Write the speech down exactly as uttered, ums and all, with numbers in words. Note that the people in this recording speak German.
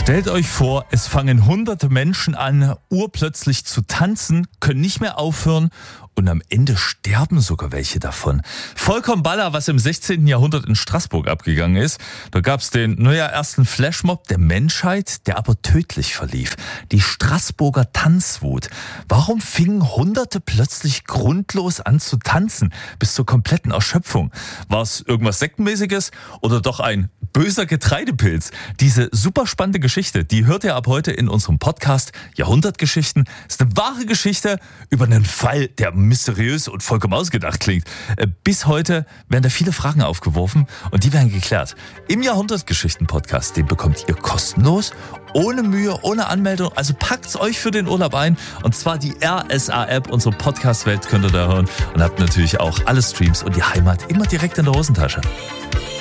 Stellt euch vor, es fangen hunderte Menschen an, urplötzlich zu tanzen, können nicht mehr aufhören und am Ende sterben sogar welche davon. Vollkommen Baller, was im sechzehnten Jahrhundert in Straßburg abgegangen ist. Da gab es den, naja, ersten Flashmob der Menschheit, der aber tödlich verlief. Die Straßburger Tanzwut. Warum fingen Hunderte plötzlich grundlos an zu tanzen, bis zur kompletten Erschöpfung? War es irgendwas Sektenmäßiges oder doch ein böser Getreidepilz? Diese super spannende Geschichte, die hört ihr ab heute in unserem Podcast Jahrhundertgeschichten. Ist eine wahre Geschichte über einen Fall, der mysteriös und vollkommen ausgedacht klingt. Bis heute werden da viele Fragen aufgeworfen und die werden geklärt. Im Jahrhundertgeschichten-Podcast, den bekommt ihr kostenlos, ohne Mühe, ohne Anmeldung. Also packt's euch für den Urlaub ein. Und zwar die R S A-App, unsere Podcast-Welt könnt ihr da hören. Und habt natürlich auch alle Streams und die Heimat immer direkt in der Hosentasche.